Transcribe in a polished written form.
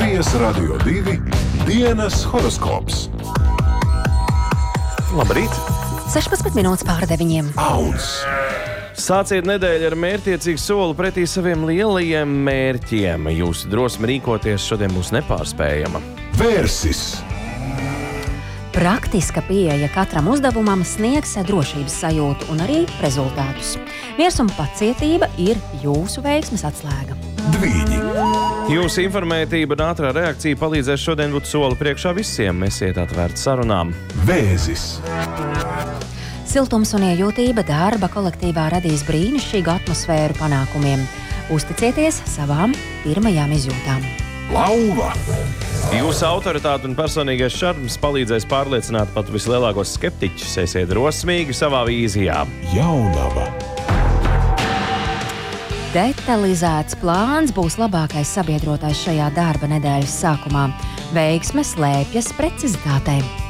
Latvijas Radio 2 dienas horoskops. Labrīt! 16 minūtes pār 9. Auns. Sāciet nedēļu ar mērķtiecīgu soli pretī saviem lielajiem mērķiem. Jūsu drosme rīkoties šodien būs nepārspējama. Vērsis. Praktiska pieeja katram uzdevumam sniegs drošības sajūtu un arī rezultātus. Miers un pacietība ir jūsu veiksmes atslēga. Dvīņi. Jūsu informētība un ātrā reakcija palīdzēs šodien būt soli priekšā visiem. Esiet atvērti sarunām. Vēzis. Siltums un iejūtība darba kolektīvā radīs brīnišķīgu atmosfēru panākumiem. Uzticieties savām pirmajām izjūtām. Lauva. Jūsu autoritāte un personīgais šarms palīdzēs pārliecināt pat vislielākos skeptiķus. Esiet drosmīgi savā vīzijā. Jaunava. Detalizēts plāns būs labākais sabiedrotais šajā darba nedēļas sākumā. Veiksme slēpjas precizitātē.